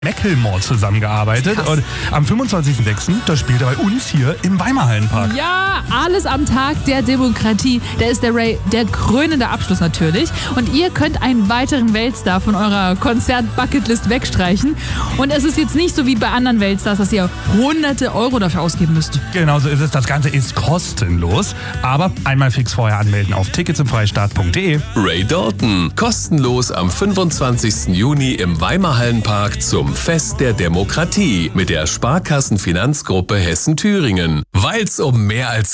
Macklemore zusammengearbeitet. Krass. Und am 25.06. da spielt er bei uns hier im Weimarhallenpark. Ja, alles am Tag der Demokratie. Da ist der Ray der krönende Abschluss natürlich. Und ihr könnt einen weiteren Weltstar von eurer Konzert-Bucketlist wegstreichen. Und es ist jetzt nicht so wie bei anderen Weltstars, dass ihr hunderte Euro dafür ausgeben müsst. Genau so ist es. Das Ganze ist kostenlos. Aber einmal fix vorher anmelden auf ticketsimfreistaat.de. Ray Dalton, kostenlos am 25. Juni im Weimarhallenpark zum Fest der Demokratie mit der Sparkassenfinanzgruppe Hessen-Thüringen. Weil's um mehr als